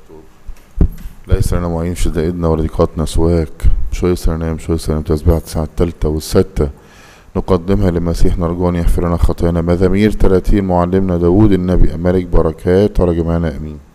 وتوب. ليس لنا معين شدائدنا ولا ضيقاتنا سواك. شو يسرنا شو يسرنا تسبيحة الساعة الثالثة والستة نقدمها لمسيح نرجون يغفر لنا خطايانا. مزامير 30 معلمنا داود النبي. ملك بركات على جميعنا امين.